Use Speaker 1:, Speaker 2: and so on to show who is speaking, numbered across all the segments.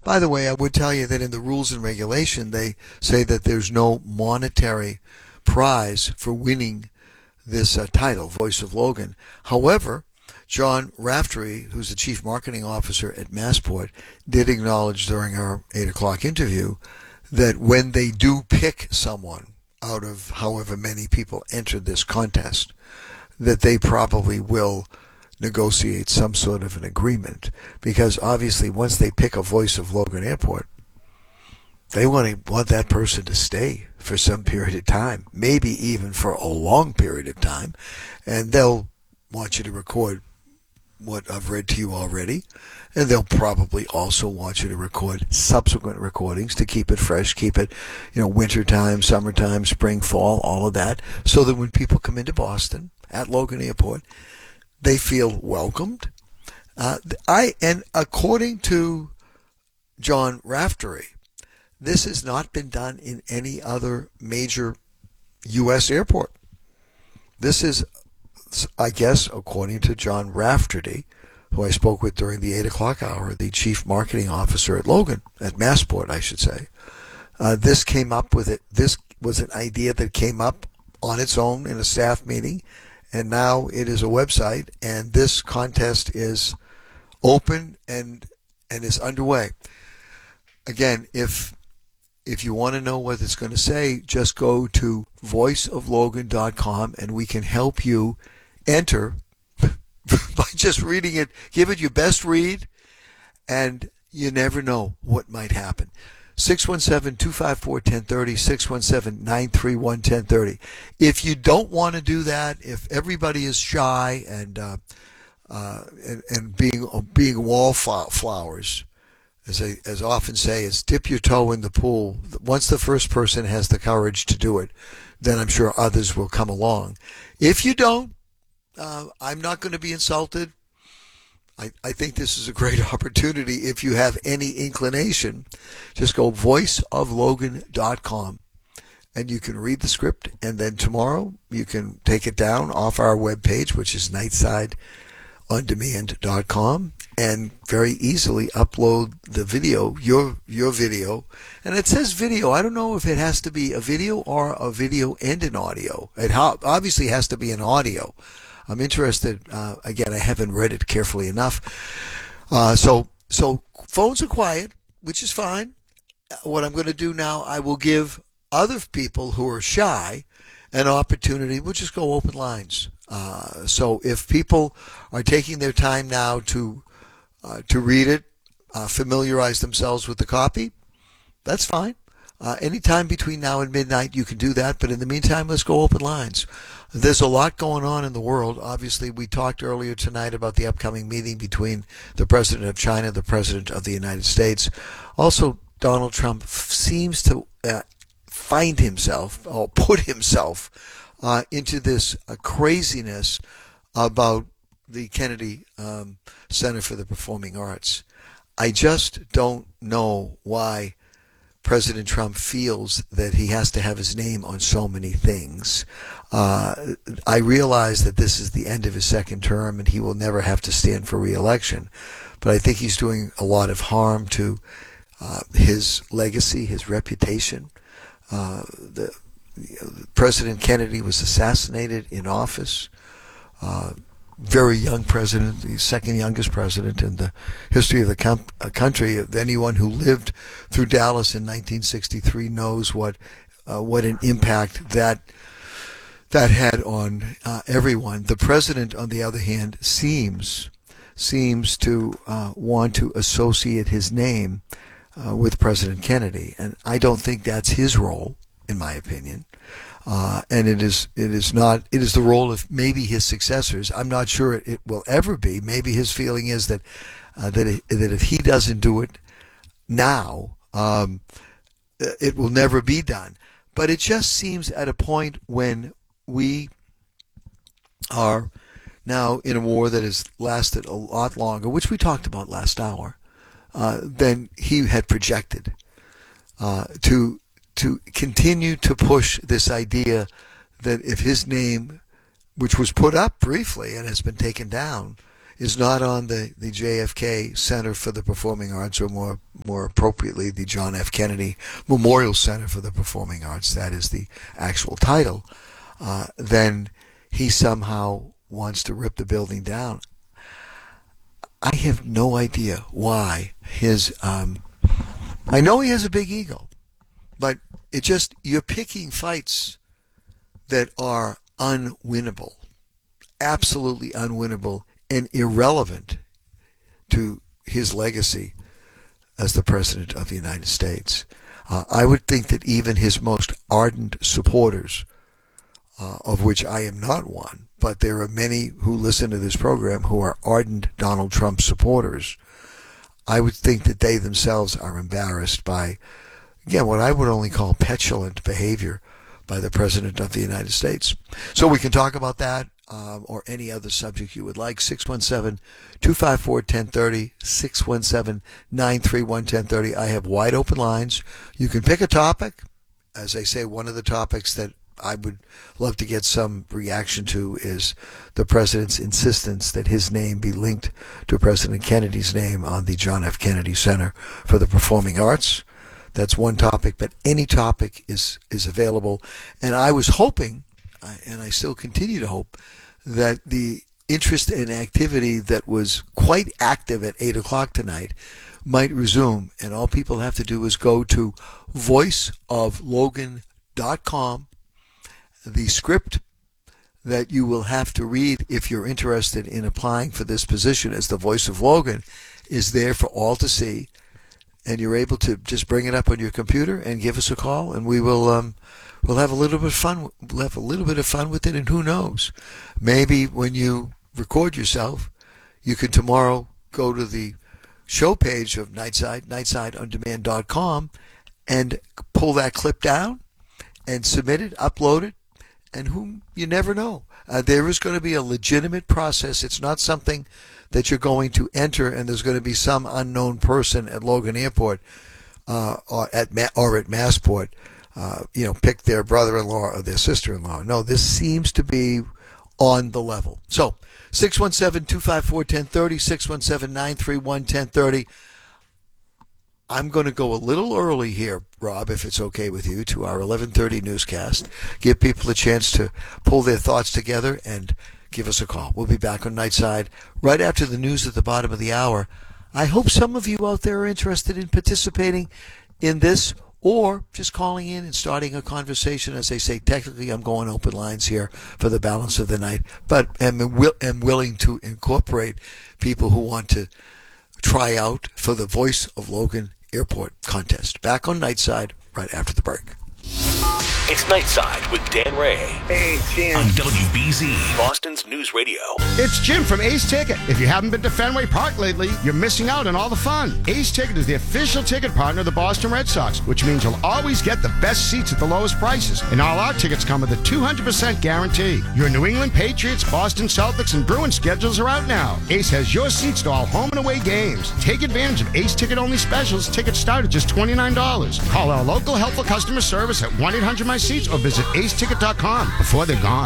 Speaker 1: By the way, I would tell you that in the rules and regulation, they say that there's no monetary prize for winning this title, Voice of Logan. However, John Raftery, who's the Chief Marketing Officer at Massport, did acknowledge during our 8 o'clock interview that when they do pick someone out of however many people entered this contest, that they probably will negotiate some sort of an agreement, because obviously once they pick a Voice of Logan Airport, they want that person to stay for some period of time, maybe even for a long period of time, and they'll want you to record what I've read to you already, and they'll probably also want you to record subsequent recordings to keep it fresh, keep it, wintertime, summertime, spring, fall, all of that, so that when people come into Boston at Logan Airport, they feel welcomed. And according to John Raftery, this has not been done in any other major U.S. airport. This is, I guess, according to John Raftery, who I spoke with during the 8 o'clock hour, the Chief Marketing Officer at Logan, at Massport, I should say. This came up with it. This was an idea that came up on its own in a staff meeting, and now it is a website, and this contest is open and is underway. Again, if you want to know what it's going to say, just go to voiceoflogan.com and we can help you enter by just reading it. Give it your best read, and you never know what might happen. 617-254-1030, 617-931-1030. If you don't want to do that, if everybody is shy and being wallflowers, as I often say, is dip your toe in the pool. Once the first person has the courage to do it, then I'm sure others will come along. If you don't, I'm not going to be insulted. I think this is a great opportunity. If you have any inclination, just go voiceoflogan.com and you can read the script, and then tomorrow you can take it down off our webpage, which is nightsideondemand.com, and very easily upload the video, your video. And it says video. I don't know if it has to be a video or a video and an audio. It obviously has to be an audio. I'm interested. Again, I haven't read it carefully enough. So phones are quiet, which is fine. What I'm going to do now, I will give other people who are shy an opportunity. We'll just go open lines. So if people are taking their time now to read it, familiarize themselves with the copy, that's fine. Anytime between now and midnight, you can do that. But in the meantime, let's go open lines. There's a lot going on in the world. Obviously, we talked earlier tonight about the upcoming meeting between the President of China and the President of the United States. Also, Donald Trump seems to find himself, or put himself, into this craziness about the Kennedy Center for the Performing Arts. I just don't know why President Trump feels that he has to have his name on so many things. I realize that this is the end of his second term and he will never have to stand for re-election, but I think he's doing a lot of harm to his legacy, his reputation. President Kennedy was assassinated in office. Very young president, the second youngest president in the history of the country. Anyone who lived through Dallas in 1963 knows what an impact that had on everyone. The president, on the other hand, seems to want to associate his name with President Kennedy, and I don't think that's his role, in my opinion. And it is the role of maybe his successors. I'm not sure it will ever be. Maybe his feeling is that if he doesn't do it now, it will never be done. But it just seems at a point when we are now in a war that has lasted a lot longer, which we talked about last hour, than he had projected, to continue to push this idea that if his name, which was put up briefly and has been taken down, is not on the JFK Center for the Performing Arts, or more appropriately, the John F. Kennedy Memorial Center for the Performing Arts, that is the actual title, then he somehow wants to rip the building down. I have no idea why I know he has a big ego, but you're picking fights that are unwinnable, absolutely unwinnable, and irrelevant to his legacy as the President of the United States. I would think that even his most ardent supporters, of which I am not one, but there are many who listen to this program who are ardent Donald Trump supporters, I would think that they themselves are embarrassed by, again, what I would only call petulant behavior by the President of the United States. So we can talk about that or any other subject you would like. 617-254-1030, 617-931-1030. I have wide open lines. You can pick a topic. As I say, one of the topics that I would love to get some reaction to is the President's insistence that his name be linked to President Kennedy's name on the John F. Kennedy Center for the Performing Arts. That's one topic, but any topic is available. And I was hoping, and I still continue to hope, that the interest and activity that was quite active at 8 o'clock tonight might resume. And all people have to do is go to voiceoflogan.com. The script that you will have to read if you're interested in applying for this position as the voice of Logan is there for all to see. And you're able to just bring it up on your computer and give us a call, and we will we'll have a little bit of fun. We'll have a little bit of fun with it, and who knows? Maybe when you record yourself, you can tomorrow go to the show page of Nightside, nightsideondemand.com, and pull that clip down and submit it, upload it, and you never know. There is going to be a legitimate process. It's not something that you're going to enter and there's going to be some unknown person at Logan Airport or at Massport, pick their brother-in-law or their sister-in-law. No, this seems to be on the level. So 617-254-1030, 617-931-1030. I'm going to go a little early here, Rob, if it's okay with you, to our 11:30 newscast. Give people a chance to pull their thoughts together and give us a call. We'll be back on Nightside right after the news at the bottom of the hour. I hope some of you out there are interested in participating in this or just calling in and starting a conversation. As I say, technically I'm going open lines here for the balance of the night, but am willing to incorporate people who want to try out for the Voice of Logan Airport contest. Back on Nightside right after the break.
Speaker 2: It's Nightside with Dan Ray.
Speaker 3: Hey, Jim.
Speaker 2: On WBZ, Boston's News Radio.
Speaker 4: It's Jim from Ace Ticket. If you haven't been to Fenway Park lately, you're missing out on all the fun. Ace Ticket is the official ticket partner of the Boston Red Sox, which means you'll always get the best seats at the lowest prices. And all our tickets come with a 200% guarantee. Your New England Patriots, Boston Celtics, and Bruins schedules are out now. Ace has your seats to all home and away games. Take advantage of Ace Ticket-only specials. Tickets start at just $29. Call our local helpful customer service at 1-800-MY-SEATS or visit aceticket.com before they're gone.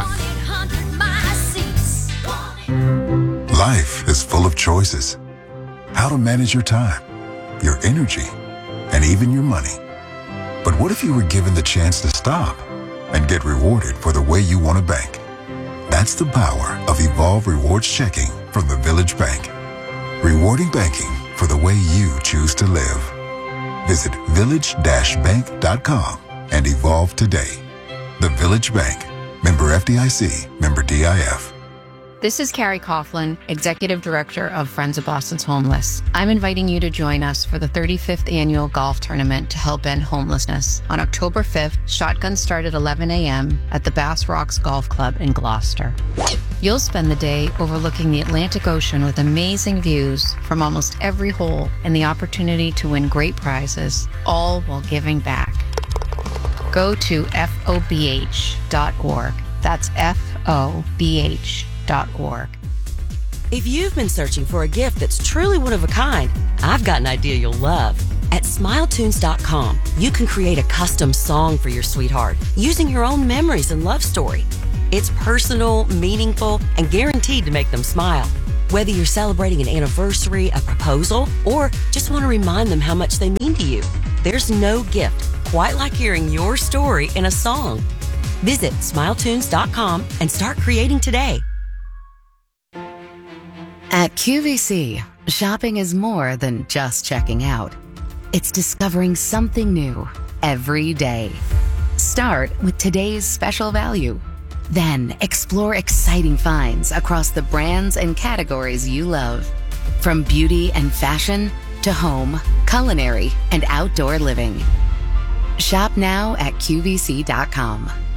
Speaker 5: Life is full of choices. How to manage your time, your energy, and even your money. But what if you were given the chance to stop and get rewarded for the way you want to bank? That's the power of Evolve Rewards Checking from the Village Bank. Rewarding banking for the way you choose to live. Visit village-bank.com and evolve today. The Village Bank. Member FDIC. Member DIF.
Speaker 6: This is Carrie Coughlin, Executive Director of Friends of Boston's Homeless. I'm inviting you to join us for the 35th annual golf tournament to help end homelessness. On October 5th, shotguns start at 11 a.m. at the Bass Rocks Golf Club in Gloucester. You'll spend the day overlooking the Atlantic Ocean with amazing views from almost every hole and the opportunity to win great prizes, all while giving back. Go to FOBH.org. That's FOBH.org.
Speaker 7: If you've been searching for a gift that's truly one of a kind, I've got an idea you'll love. At SmileTunes.com, you can create a custom song for your sweetheart using your own memories and love story. It's personal, meaningful, and guaranteed to make them smile. Whether you're celebrating an anniversary, a proposal, or just want to remind them how much they mean to you, there's no gift quite like hearing your story in a song. Visit SmileTunes.com and start creating today.
Speaker 3: At QVC, shopping is more than just checking out. It's discovering something new every day. Start with today's special value. Then explore exciting finds across the brands and categories you love. From beauty and fashion to home, culinary, and outdoor living. Shop now at QVC.com.